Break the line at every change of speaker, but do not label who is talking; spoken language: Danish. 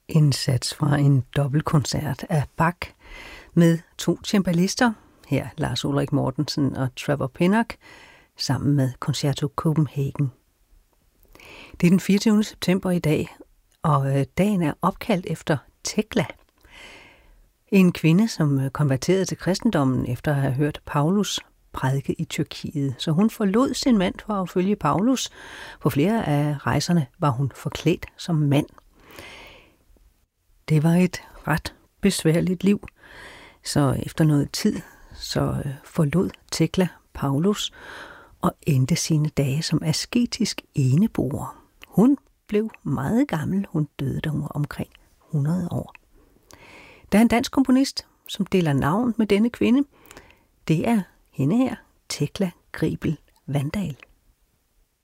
En sats fra en dobbeltkoncert af Bach med 2 cembalister, her Lars Ulrik Mortensen og Trevor Pinnock, sammen med Concerto Copenhagen. Det er den 24. september i dag, og dagen er opkaldt efter Tekla. En kvinde, som konverterede til kristendommen efter at have hørt Paulus prædike i Tyrkiet. Så hun forlod sin mand for at følge Paulus. På flere af rejserne var hun forklædt som mand. Det var et ret besværligt liv, så efter noget tid så forlod Tekla Paulus og endte sine dage som asketisk eneboer. Hun blev meget gammel. Hun døde, da hun var omkring 100 år. Der er en dansk komponist, som deler navn med denne kvinde. Det er hende her, Tekla Gribel Vandal.